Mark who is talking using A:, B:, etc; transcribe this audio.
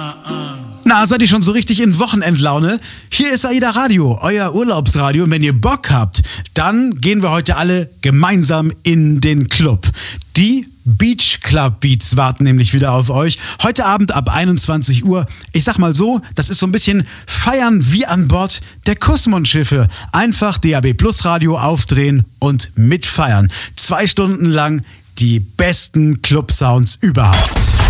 A: Na, seid ihr schon so richtig in Wochenendlaune? Hier ist AIDA Radio, euer Urlaubsradio. Und wenn ihr Bock habt, dann gehen wir heute alle gemeinsam in den Club. Die Beach Club Beats warten nämlich wieder auf euch. Heute Abend ab 21 Uhr. Ich sag mal so, das ist so ein bisschen Feiern wie an Bord der Kussmund-Schiffe. Einfach DAB Plus Radio aufdrehen und mitfeiern. 2 Stunden lang die besten Club-Sounds überhaupt.